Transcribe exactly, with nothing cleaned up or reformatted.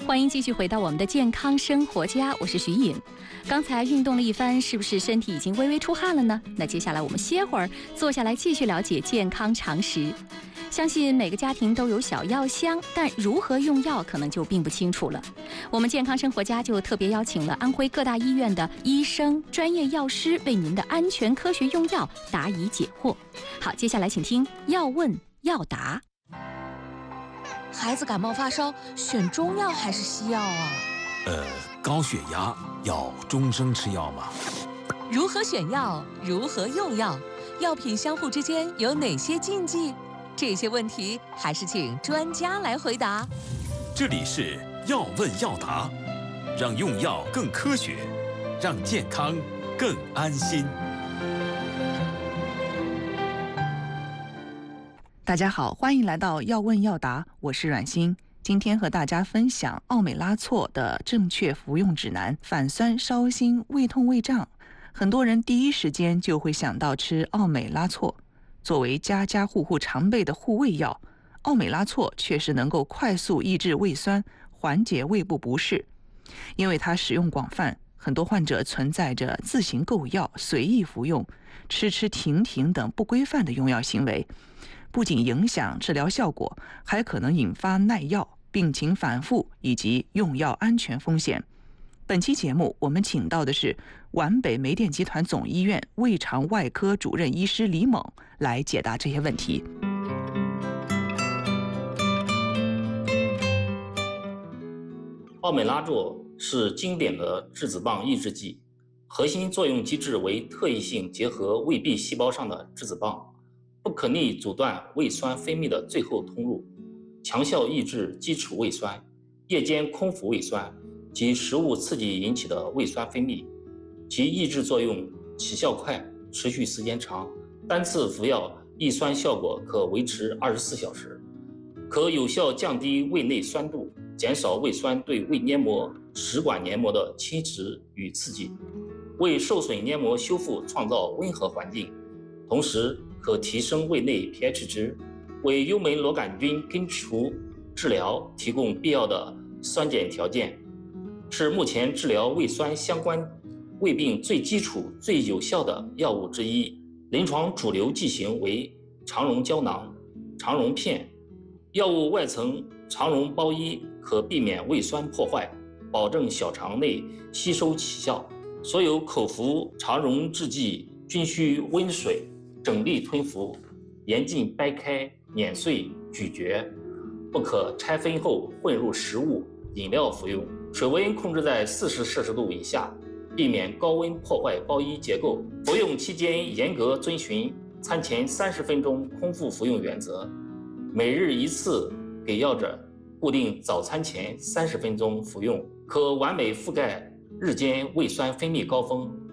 欢迎继续回到我们的健康生活家，我是徐颖。刚才运动了一番，是不是身体已经微微出汗了呢？那接下来我们歇会儿，坐下来继续了解健康常识。相信每个家庭都有小药箱，但如何用药可能就并不清楚了。我们健康生活家就特别邀请了安徽各大医院的医生、专业药师，为您的安全科学用药答疑解惑。好，接下来请听要问要答。 孩子感冒发烧，选中药还是西药啊？ 呃，高血压要终生吃药吗？ 如何选药？如何用药？药品相互之间有哪些禁忌？这些问题还是请专家来回答。 这里是要问要答，让用药更科学，让健康更安心。 大家好，欢迎来到要问要答，我是阮欣。今天和大家分享奥美拉唑的正确服用指南。反酸、烧心、胃痛、胃胀，很多人第一时间就会想到吃奥美拉唑。作为家家户户常备的护胃药，奥美拉唑确实能够快速抑制胃酸，缓解胃部不适。因为它使用广泛，很多患者存在着自行购药、随意服用、吃吃停停等不规范的用药行为，不仅影响治疗效果，还可能引发耐药、病情反复以及用药安全风险。本期节目我们请到的是皖北煤电集团总医院胃肠外科主任医师李猛来解答这些问题。 奥美拉唑是经典的质子棒抑制剂，核心作用机制为特异性结合胃壁细胞上的质子棒，不可逆阻断胃酸分泌的最后通路，强效抑制基础胃酸、夜间空腹胃酸及食物刺激引起的胃酸分泌，其抑制作用起效快，持续时间长，单次服药抑酸效果可维持二十四小时，可有效降低胃内酸度，减少胃酸对胃黏膜、食管黏膜的侵蚀与刺激，为受损黏膜修复创造温和环境，同时可提升胃内 pH 值，为幽门螺杆菌根除治疗提供必要的酸碱条件，是目前治疗胃酸相关胃病最基础、最有效的药物之一。临床主流剂型为肠溶胶囊、肠溶片。药物外层肠溶包衣可避免胃酸破坏，保证小肠内吸收起效。所有口服肠溶制剂均需温水整粒吞服，严禁掰开、碾碎、咀嚼，不可拆分后混入食物、饮料服用。水温控制在四十摄氏度以下，避免高温破坏包衣结构。服用期间严格遵循餐前三十分钟空腹服用原则，每日一次给药者固定早餐前三十分钟服用，可完美覆盖日间胃酸分泌高峰，